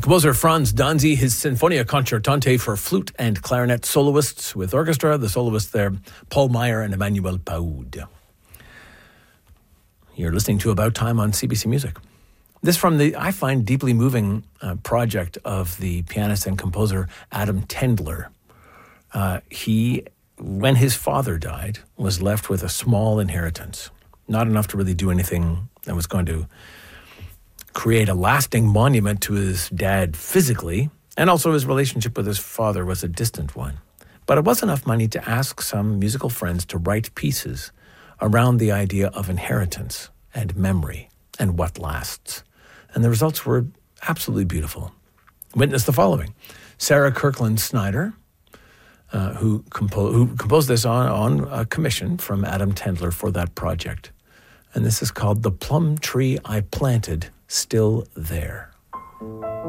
Composer Franz Danzi, his Sinfonia Concertante for flute and clarinet soloists with orchestra. The soloists there, Paul Meyer and Emmanuel Paoud. You're listening to About Time on CBC Music. This from the, I find, deeply moving project of the pianist and composer Adam Tendler. He, when his father died, was left with a small inheritance. Not enough to really do anything that was going to create a lasting monument to his dad physically, and also his relationship with his father was a distant one. But it was enough money to ask some musical friends to write pieces around the idea of inheritance and memory and what lasts. And the results were absolutely beautiful. Witness the following. Sarah Kirkland Snyder, who composed this on a commission from Adam Tendler for that project. And this is called The Plum Tree I Planted, Still There.